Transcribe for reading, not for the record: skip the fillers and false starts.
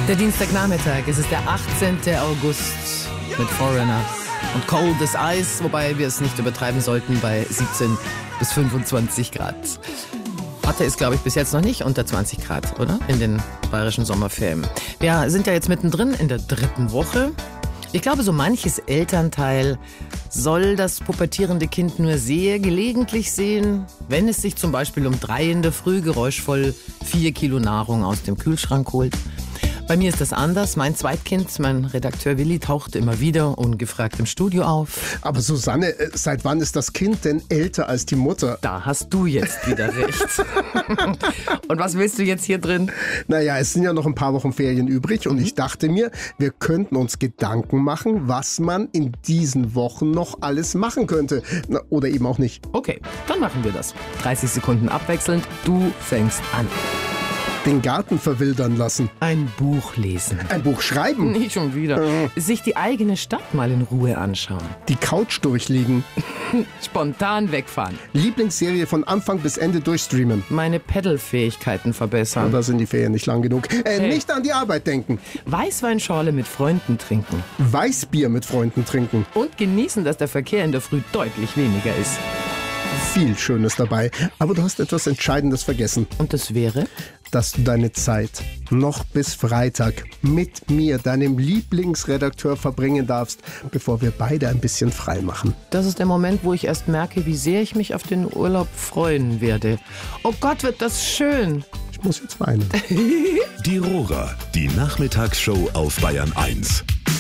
Der Dienstagnachmittag, es ist der 18. August mit Foreigner und Cold as Ice, wobei wir es nicht übertreiben sollten bei 17 bis 25 Grad. Mathe ist, glaube ich, bis jetzt noch nicht unter 20 Grad, oder? In den bayerischen Sommerferien. Wir sind ja jetzt mittendrin in der 3. Woche. Ich glaube, so manches Elternteil soll das pubertierende Kind nur sehr gelegentlich sehen, wenn es sich zum Beispiel um 3 in der Früh geräuschvoll 4 Kilo Nahrung aus dem Kühlschrank holt. Bei mir ist das anders. Mein Zweitkind, mein Redakteur Willi, taucht immer wieder ungefragt im Studio auf. Aber Susanne, seit wann ist das Kind denn älter als die Mutter? Da hast du jetzt wieder recht. Und was willst du jetzt hier drin? Naja, es sind ja noch ein paar Wochen Ferien übrig und ich dachte mir, wir könnten uns Gedanken machen, was man in diesen Wochen noch alles machen könnte. Oder eben auch nicht. Okay, dann machen wir das. 30 Sekunden abwechselnd. Du fängst an. Den Garten verwildern lassen. Ein Buch lesen. Ein Buch schreiben. Nicht schon wieder. Sich die eigene Stadt mal in Ruhe anschauen. Die Couch durchlegen. Spontan wegfahren. Lieblingsserie von Anfang bis Ende durchstreamen. Meine Pedalfähigkeiten verbessern. Da sind die Ferien nicht lang genug. Nicht an die Arbeit denken. Weißweinschorle mit Freunden trinken. Weißbier mit Freunden trinken. Und genießen, dass der Verkehr in der Früh deutlich weniger ist. Viel Schönes dabei. Aber du hast etwas Entscheidendes vergessen. Und das wäre? Dass du deine Zeit noch bis Freitag mit mir, deinem Lieblingsredakteur, verbringen darfst, bevor wir beide ein bisschen frei machen. Das ist der Moment, wo ich erst merke, wie sehr ich mich auf den Urlaub freuen werde. Oh Gott, wird das schön. Ich muss jetzt weinen. Die Rohrer, die Nachmittagsshow auf Bayern 1.